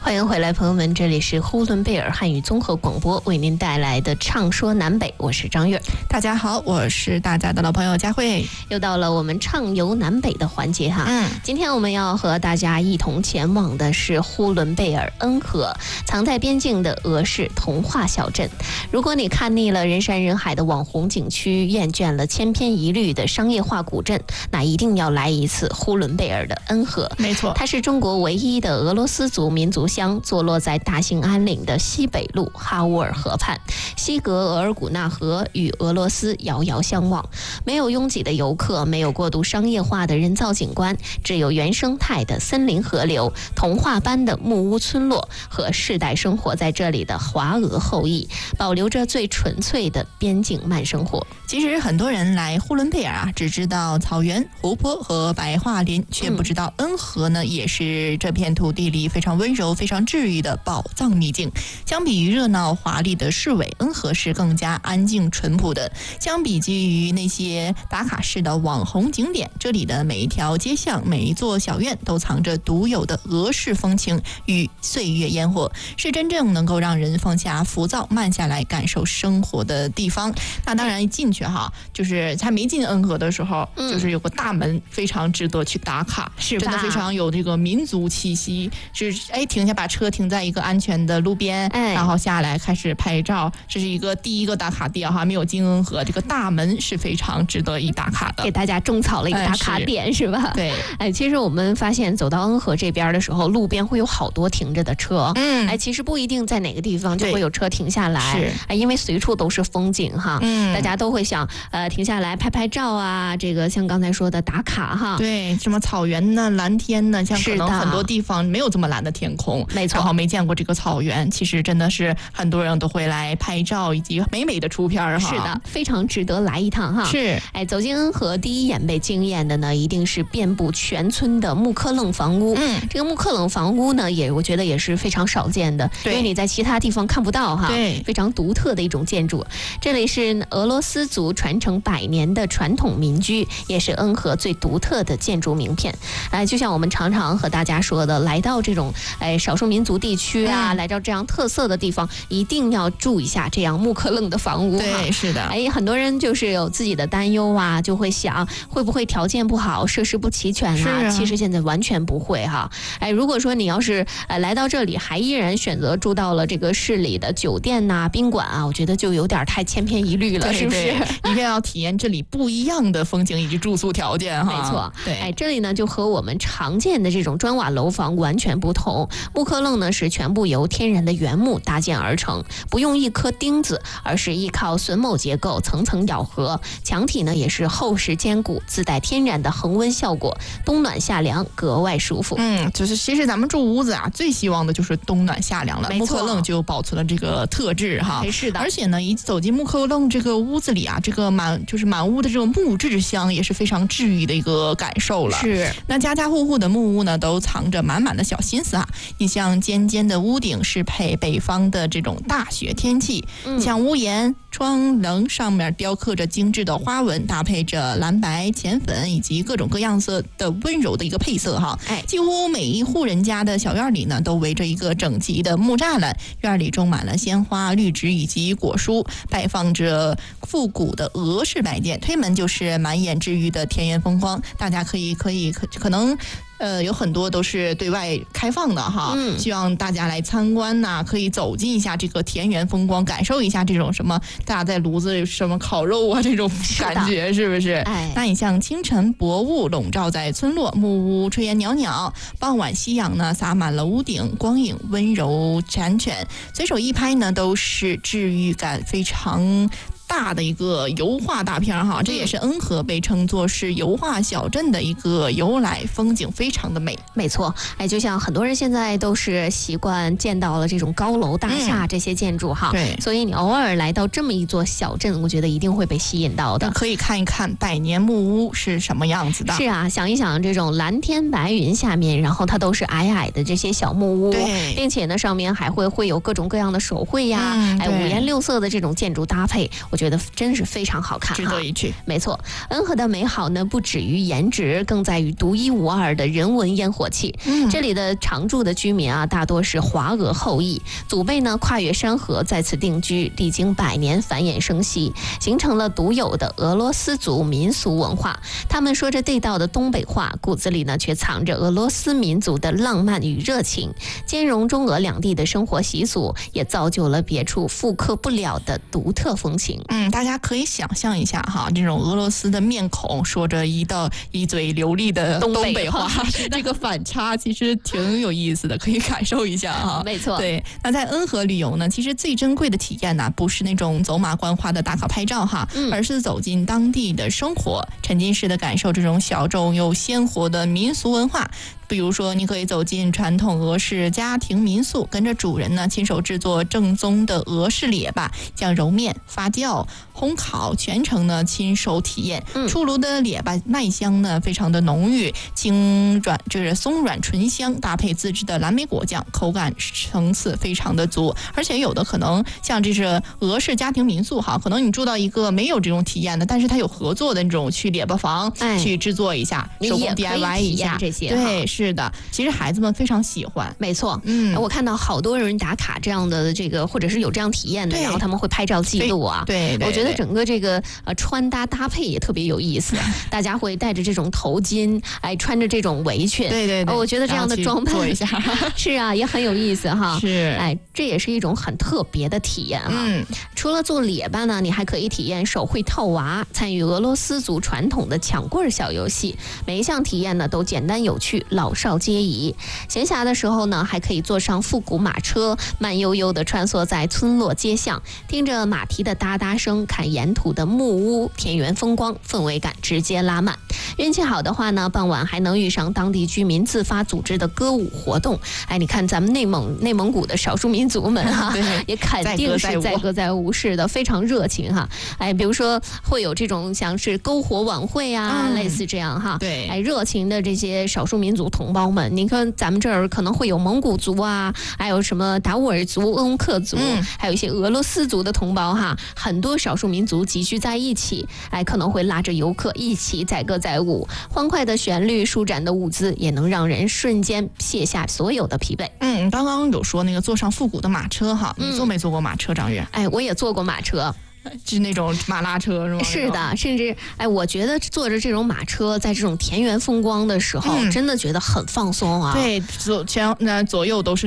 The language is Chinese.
欢迎回来，朋友们，这里是呼伦贝尔汉语综合广播为您带来的畅说南北，我是张悦。 大家好，我是大家的老朋友佳慧。 又到了我们畅游南北的环节哈。今天我们要和大家一同前往的是呼伦贝尔恩和，藏在边境的俄式童话小镇。如果你看腻了人山人海的网红景区，厌倦了千篇一律的商业化古镇，那一定要来一次呼伦贝尔的恩和。 没错， 它是中国唯一的俄罗斯族民族乡，坐落在大兴安岭的西北路哈乌尔河畔，西隔额尔古纳河，与俄罗斯遥遥相望。没有拥挤的游客，没有过度商业化的人造景观，只有原生态的森林河流、童话般的木屋村落和世代生活在这里的华俄后裔，保留着最纯粹的边境慢生活。 其实很多人来呼伦贝尔只知道草原、湖泊和白桦林，却不知道恩和呢也是这片土地里非常温柔、非常治愈的宝藏秘境。相比于热闹华丽的市委，恩和是更加安静淳朴的。相比基于那些打卡式的网红景点，这里的每一条街巷、每一座小院都藏着独有的俄式风情与岁月烟火，是真正能够让人放下浮躁、慢下来感受生活的地方。那当然进去就是还没进恩和的时候，就是有个大门非常值得去打卡， 是吧？ 真的非常有这个民族气息。是停下，把车停在一个安全的路边，然后下来开始拍照。这是第一个打卡点没有进恩和，这个大门是非常值得一打卡的， 给大家种草了一个打卡点，是吧？ 对， 其实我们发现走到恩和这边的时候，路边会有好多停着的车，其实不一定在哪个地方就会有车停下来，因为随处都是风景哈，大家都会想停下来拍拍照啊，这个像刚才说的打卡哈， 对，什么草原呢、蓝天呢，像可能很多地方没有这么蓝的天空， 没错， 然后没见过这个草原，其实真的是很多人都会来拍照以及美美的出片哈。 是的，非常值得来一趟哈。 是， 走进恩和第一眼被惊艳的呢，一定是遍布全村的木克楞房屋。这个木克楞房屋呢，我觉得也是非常少见的，因为你在其他地方看不到哈。 对， 非常独特的一种建筑。这里是俄罗斯族传承100年的传统民居，也是恩和最独特的建筑名片。就像我们常常和大家说的，来到这种少数民族地区来到这样特色的地方，一定要住一下这样木克楞的房屋。 对，是的。 很多人就是有自己的担忧就会想会不会条件不好，设施不齐全其实现在完全不会哈。如果说你要是来到这里，还依然选择住到了这个市里的酒店宾馆我觉得就有点太千篇一律了，是不是？ 一定要体验这里不一样的风景以及住宿条件哈。 没错， 对， 这里呢就和我们常见的这种砖瓦楼房完全不同。木克楞呢是全部由天然的原木搭建而成，不用一颗钉子，而是依靠榫卯结构层层咬合，墙体呢也是厚实坚固，自带天然的恒温效果，冬暖夏凉，格外舒服。 就是其实咱们住屋子最希望的就是冬暖夏凉了。木克楞就保存了这个特质哈。 是的， 而且呢，一走进木克楞这个屋子里这个满屋的这种木质香也是非常治愈的一个感受了。 是， 那家家户户的木屋呢，都藏着满满的小心思你像尖尖的屋顶适配北方的这种大雪天气，像屋檐、窗棱上面雕刻着精致的花纹，搭配着蓝白、浅粉以及各种各样色的温柔的一个配色哈。几乎每一户人家的小院里呢，都围着一个整齐的木栅栏，院里种满了鲜花、绿植以及果蔬，摆放着复古的俄式摆件，推门就是满眼治愈的田园风光。大家可能有很多都是对外开放的哈，希望大家来参观可以走进一下这个田园风光，感受一下这种什么大家在炉子里什么烤肉这种感觉，是不是？那你像清晨薄雾笼罩在村落，木屋炊烟袅袅，傍晚夕阳呢洒满了屋顶，光影温柔缱绻，随手一拍呢都是治愈感非常大的一个油画大片哈，这也是恩和被称作是油画小镇的一个由来，风景非常的美。 没错，就像很多人现在都是习惯见到了这种高楼大厦这些建筑哈， 对， 所以你偶尔来到这么一座小镇，我觉得一定会被吸引到的。 可以看一看100年木屋是什么样子的。 是想一想这种蓝天白云下面，然后它都是矮矮的这些小木屋，并且呢上面还会有各种各样的手绘五颜六色的这种建筑搭配，我觉得真是非常好看， 值得一去。 没错，恩和的美好呢，不止于颜值，更在于独一无二的人文烟火气。这里的常住的居民啊，大多是华俄后裔，祖辈呢跨越山河在此定居，历经100年繁衍生息，形成了独有的俄罗斯族民俗文化。他们说着地道的东北话，骨子里呢却藏着俄罗斯民族的浪漫与热情，兼容中俄两地的生活习俗，也造就了别处复刻不了的独特风情。 大家可以想象一下哈，这种俄罗斯的面孔，说着一嘴流利的东北话，这个反差其实挺有意思的，可以感受一下哈。 没错， 对。那在恩和旅游呢，其实最珍贵的体验呢，不是那种走马观花的打卡拍照哈，而是走进当地的生活，沉浸式的感受这种小众又鲜活的民俗文化。比如说，你可以走进传统俄式家庭民宿，跟着主人呢亲手制作正宗的俄式列巴，将揉面、发酵、烘烤全程呢亲手体验。出炉的列巴麦香呢非常的浓郁，松软醇香，搭配自制的蓝莓果酱，口感层次非常的足。而且有的可能像这是俄式家庭民宿哈，可能你住到一个没有这种体验的，但是它有合作的那种去列巴房，去制作一下，手工 DIY 一下这些。 对。是的，其实孩子们非常喜欢。 没错，我看到好多人打卡这样的这个，或者是有这样体验的，然后他们会拍照记录啊。 对， 我觉得整个这个穿搭搭配也特别有意思，大家会戴着这种头巾，穿着这种围裙。 对， 我觉得这样的装扮做一下是啊，也很有意思哈。 是， 这也是一种很特别的体验哈。除了做列巴呢，你还可以体验手绘套娃，参与俄罗斯族传统的抢棍小游戏。每一项体验呢都简单有趣，老少皆宜。闲暇的时候呢，还可以坐上复古马车，慢悠悠地穿梭在村落街巷，听着马蹄的哒哒声，看沿途的木屋、田园风光，氛围感直接拉满。运气好的话呢，傍晚还能遇上当地居民自发组织的歌舞活动。你看咱们内蒙古的少数民族们哈，也肯定是载歌载舞式的，非常热情哈。比如说会有这种像是篝火晚会啊，类似这样哈。 对， 热情的这些少数民族同胞们，你看咱们这儿可能会有蒙古族啊，还有什么达斡尔族、鄂温克族，还有一些俄罗斯族的同胞哈，很多少数民族集聚在一起，可能会拉着游客一起载歌载舞，欢快的旋律、舒展的舞姿，也能让人瞬间卸下所有的疲惫。 刚刚有说那个坐上复古的马车哈，你坐没坐过马车，张悦？ 我也坐过马车。 是那种马拉车是吗？ 是的，甚至我觉得坐着这种马车，在这种田园风光的时候，真的觉得很放松啊。 对，左右都是